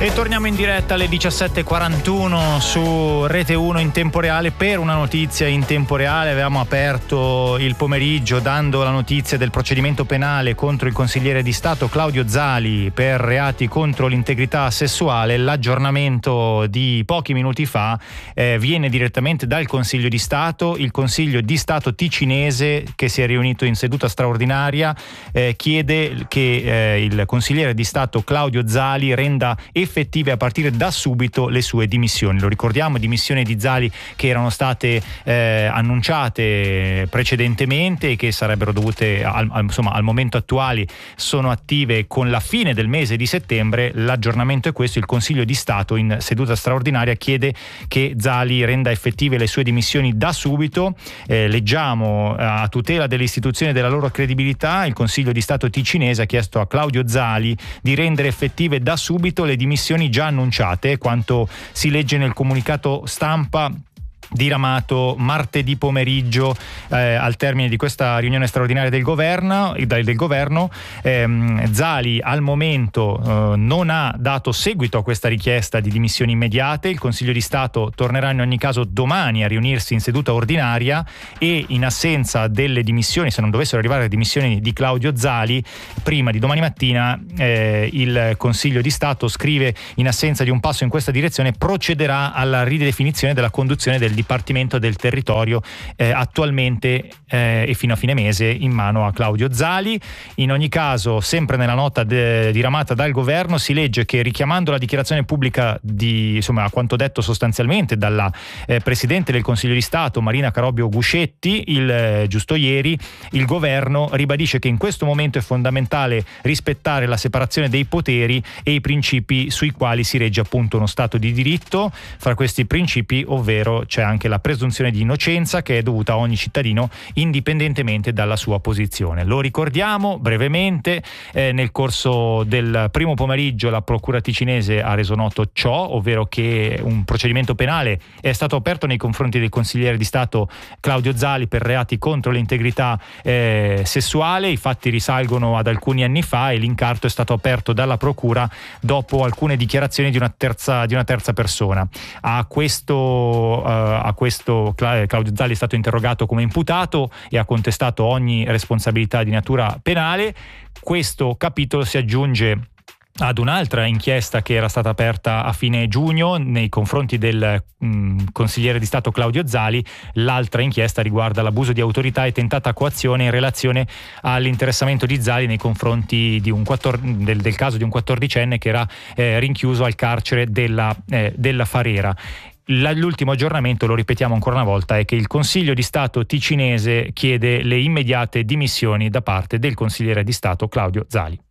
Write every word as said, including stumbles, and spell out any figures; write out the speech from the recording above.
E torniamo in diretta alle diciassette e quarantuno su Rete uno in tempo reale per una notizia in tempo reale. Avevamo aperto il pomeriggio dando la notizia del procedimento penale contro il consigliere di Stato Claudio Zali per reati contro l'integrità sessuale. L'aggiornamento di pochi minuti fa eh, viene direttamente dal Consiglio di Stato. Il Consiglio di Stato ticinese, che si è riunito in seduta straordinaria, eh, chiede che eh, il consigliere di Stato Claudio Zali renda effettive a partire da subito le sue dimissioni. Lo ricordiamo, dimissioni di Zali che erano state eh, annunciate precedentemente e che sarebbero dovute al, al, insomma al momento attuali sono attive con la fine del mese di settembre. L'aggiornamento è questo: il Consiglio di Stato in seduta straordinaria chiede che Zali renda effettive le sue dimissioni da subito. Eh, leggiamo: a tutela delle istituzioni e della loro credibilità, il Consiglio di Stato ticinese ha chiesto a Claudio Zali di rendere effettive da subito le dimissioni già annunciate, quanto si legge nel comunicato stampa diramato martedì pomeriggio eh, al termine di questa riunione straordinaria del governo. Del governo ehm, Zali al momento eh, non ha dato seguito a questa richiesta di dimissioni immediate. Il Consiglio di Stato tornerà in ogni caso domani a riunirsi in seduta ordinaria e, in assenza delle dimissioni, se non dovessero arrivare le dimissioni di Claudio Zali prima di domani mattina, eh, il Consiglio di Stato, scrive, in assenza di un passo in questa direzione, procederà alla ridefinizione della conduzione del Dipartimento del Territorio, eh, attualmente eh, e fino a fine mese in mano a Claudio Zali. In ogni caso, sempre nella nota de- diramata dal governo, si legge che, richiamando la dichiarazione pubblica di, insomma, a quanto detto sostanzialmente dalla eh, Presidente del Consiglio di Stato Marina Carobio Guscetti il eh, giusto ieri, il governo ribadisce che in questo momento è fondamentale rispettare la separazione dei poteri e i principi sui quali si regge appunto uno Stato di diritto. Fra questi principi, ovvero, c'è anche la presunzione di innocenza, che è dovuta a ogni cittadino indipendentemente dalla sua posizione. Lo ricordiamo brevemente: eh, nel corso del primo pomeriggio la procura ticinese ha reso noto ciò, ovvero che un procedimento penale è stato aperto nei confronti del consigliere di Stato Claudio Zali per reati contro l'integrità eh, sessuale. I fatti risalgono ad alcuni anni fa e l'incarto è stato aperto dalla procura dopo alcune dichiarazioni di una terza, di una terza persona. A questo uh, A questo Claudio Zali è stato interrogato come imputato e ha contestato ogni responsabilità di natura penale. Questo capitolo si aggiunge ad un'altra inchiesta che era stata aperta a fine giugno nei confronti del mh, consigliere di Stato Claudio Zali. L'altra inchiesta riguarda l'abuso di autorità e tentata coazione in relazione all'interessamento di Zali nei confronti di un quattor- del, del caso di un quattordicenne che era eh, rinchiuso al carcere della, eh, della Farera. L'ultimo aggiornamento, lo ripetiamo ancora una volta, è che il Consiglio di Stato ticinese chiede le immediate dimissioni da parte del consigliere di Stato Claudio Zali.